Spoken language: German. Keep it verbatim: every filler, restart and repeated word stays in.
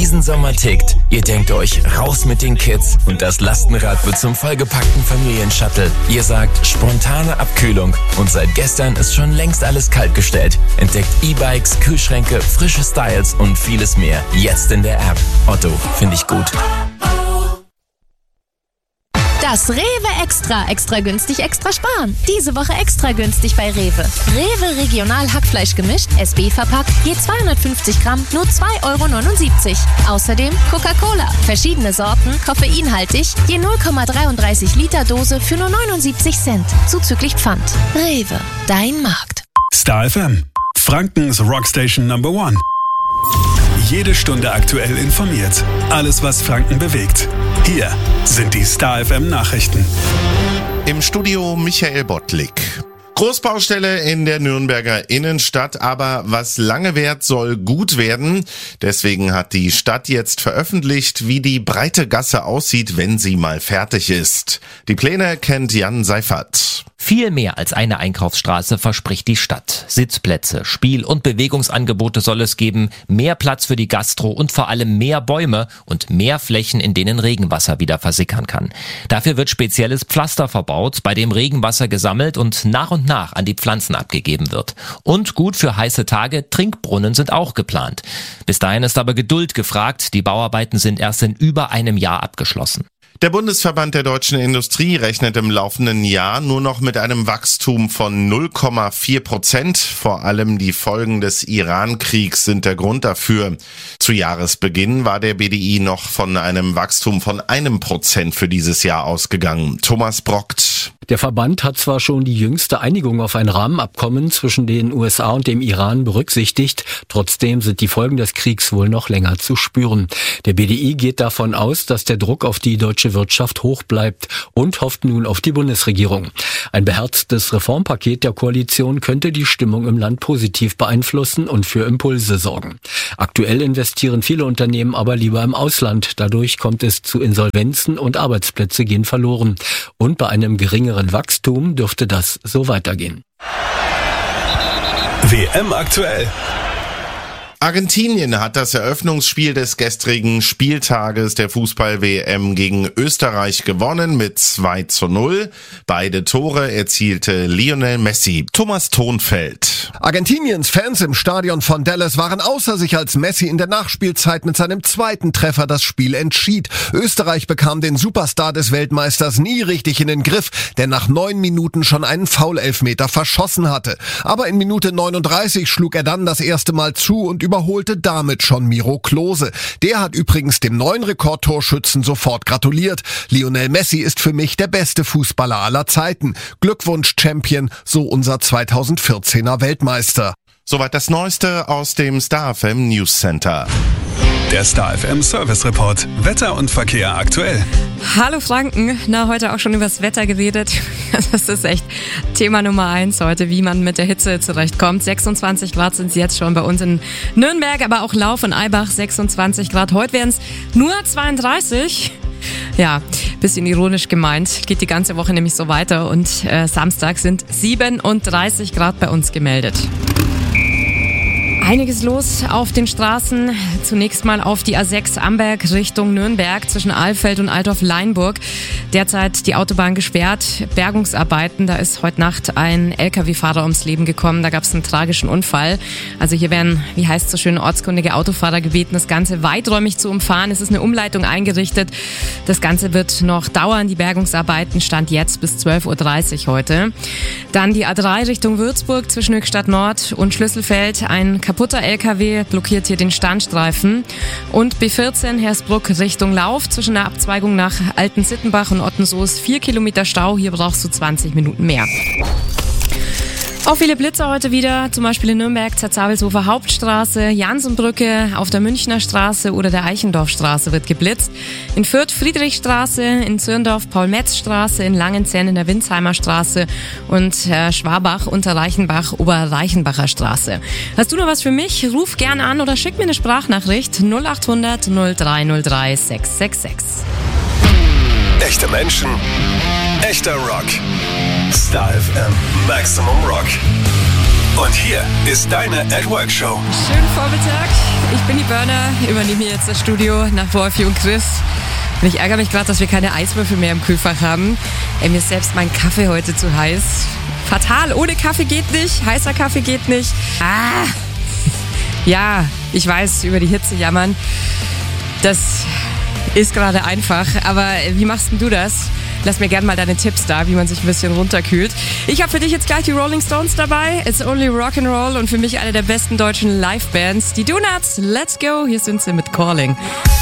Diesen Sommer tickt. Ihr denkt euch, raus mit den Kids und das Lastenrad wird zum vollgepackten Familienshuttle. Ihr sagt, spontane Abkühlung und seit gestern ist schon längst alles kaltgestellt. Entdeckt E-Bikes, Kühlschränke, frische Styles und vieles mehr. Jetzt in der App. Otto, finde ich gut. Das Rewe Extra. Extra günstig, extra sparen. Diese Woche extra günstig bei Rewe. Rewe Regional Hackfleisch gemischt, S B verpackt, je zweihundertfünfzig Gramm, nur zwei Euro neunundsiebzig. Außerdem Coca-Cola. Verschiedene Sorten, koffeinhaltig, je null Komma dreiunddreißig Liter Dose für nur neunundsiebzig Cent. Zuzüglich Pfand. Rewe, dein Markt. Star F M, Frankens Rockstation Number One. Jede Stunde aktuell informiert. Alles, was Franken bewegt. Hier sind die Star F M Nachrichten. Im Studio Michael Bottlik. Großbaustelle in der Nürnberger Innenstadt, aber was lange währt, soll gut werden. Deswegen hat die Stadt jetzt veröffentlicht, wie die breite Gasse aussieht, wenn sie mal fertig ist. Die Pläne kennt Jan Seifert. Viel mehr als eine Einkaufsstraße verspricht die Stadt. Sitzplätze, Spiel- und Bewegungsangebote soll es geben, mehr Platz für die Gastro und vor allem mehr Bäume und mehr Flächen, in denen Regenwasser wieder versickern kann. Dafür wird spezielles Pflaster verbaut, bei dem Regenwasser gesammelt und nach und nach an die Pflanzen abgegeben wird. Und gut für heiße Tage, Trinkbrunnen sind auch geplant. Bis dahin ist aber Geduld gefragt, die Bauarbeiten sind erst in über einem Jahr abgeschlossen. Der Bundesverband der deutschen Industrie rechnet im laufenden Jahr nur noch mit einem Wachstum von null Komma vier Prozent. Vor allem die Folgen des Iran-Kriegs sind der Grund dafür. Zu Jahresbeginn war der B D I noch von einem Wachstum von einem Prozent für dieses Jahr ausgegangen. Thomas Brockt. Der Verband hat zwar schon die jüngste Einigung auf ein Rahmenabkommen zwischen den U S A und dem Iran berücksichtigt, trotzdem sind die Folgen des Kriegs wohl noch länger zu spüren. Der B D I geht davon aus, dass der Druck auf die deutsche Wirtschaft hoch bleibt und hofft nun auf die Bundesregierung. Ein beherztes Reformpaket der Koalition könnte die Stimmung im Land positiv beeinflussen und für Impulse sorgen. Aktuell investieren viele Unternehmen aber lieber im Ausland. Dadurch kommt es zu Insolvenzen und Arbeitsplätze gehen verloren. Und bei einem geringeren Wachstum dürfte das so weitergehen. W M aktuell. Argentinien hat das Eröffnungsspiel des gestrigen Spieltages der Fußball-W M gegen Österreich gewonnen mit zwei zu null. Beide Tore erzielte Lionel Messi. Thomas Thonfeld. Argentiniens Fans im Stadion von Dallas waren außer sich, als Messi in der Nachspielzeit mit seinem zweiten Treffer das Spiel entschied. Österreich bekam den Superstar des Weltmeisters nie richtig in den Griff, der nach neun Minuten schon einen Foul-Elfmeter verschossen hatte. Aber in Minute neununddreißig schlug er dann das erste Mal zu und überholte damit schon Miro Klose. Der hat übrigens dem neuen Rekordtorschützen sofort gratuliert. Lionel Messi ist für mich der beste Fußballer aller Zeiten. Glückwunsch, Champion, so unser zweitausendvierzehner Weltmeister. Soweit das Neueste aus dem Star F M News Center. Der Star F M Service Report. Wetter und Verkehr aktuell. Hallo Franken. Na, heute auch schon über das Wetter geredet. Das ist echt Thema Nummer eins heute, wie man mit der Hitze zurechtkommt. sechsundzwanzig Grad sind es jetzt schon bei uns in Nürnberg, aber auch Lauf und Eibach sechsundzwanzig Grad. Heute wären es nur zweiunddreißig. Ja, bisschen ironisch gemeint. Geht die ganze Woche nämlich so weiter und äh, Samstag sind siebenunddreißig Grad bei uns gemeldet. Einiges los auf den Straßen. Zunächst mal auf die A sechs Amberg Richtung Nürnberg zwischen Alfeld und Altdorf-Leinburg. Derzeit die Autobahn gesperrt. Bergungsarbeiten, da ist heute Nacht ein L K W-Fahrer ums Leben gekommen. Da gab es einen tragischen Unfall. Also hier werden, wie heißt es so schön, ortskundige Autofahrer gebeten, das Ganze weiträumig zu umfahren. Es ist eine Umleitung eingerichtet. Das Ganze wird noch dauern. Die Bergungsarbeiten stand jetzt bis zwölf Uhr dreißig heute. Dann die A drei Richtung Würzburg zwischen Höchstadt Nord und Schlüsselfeld. Ein kaputter L K W blockiert hier den Standstreifen. Und B vierzehn Hersbruck Richtung Lauf zwischen der Abzweigung nach Alten-Sittenbach und Ottensoest. Vier Kilometer Stau, hier brauchst du zwanzig Minuten mehr. Auch viele Blitzer heute wieder, zum Beispiel in Nürnberg, Zerzabelshofer Hauptstraße, Jansenbrücke, auf der Münchner Straße oder der Eichendorfstraße wird geblitzt. In Fürth Friedrichstraße, in Zürndorf Paul-Metz-Straße, in Langenzenn in der Winsheimer Straße und äh, Schwabach unter Reichenbach Oberreichenbacher Straße. Hast du noch was für mich? Ruf gerne an oder schick mir eine Sprachnachricht null acht hundert null drei null drei sechs sechs sechs. Echte Menschen, echter Rock. Star F M Maximum Rock. Und hier ist deine At Work Show. Schönen Vormittag. Ich bin die Burner, übernehme hier jetzt das Studio nach Wolfi und Chris. Und ich ärgere mich gerade, dass wir keine Eiswürfel mehr im Kühlfach haben. Ey, mir ist selbst mein Kaffee heute zu heiß. Fatal, ohne Kaffee geht nicht, heißer Kaffee geht nicht. Ah, ja, ich weiß, über die Hitze jammern. Das ist gerade einfach, aber wie machst denn du das? Lass mir gerne mal deine Tipps da, wie man sich ein bisschen runterkühlt. Ich habe für dich jetzt gleich die Rolling Stones dabei. It's Only Rock'n'Roll und für mich eine der besten deutschen Live-Bands. Die Donuts, let's go. Hier sind sie mit Calling.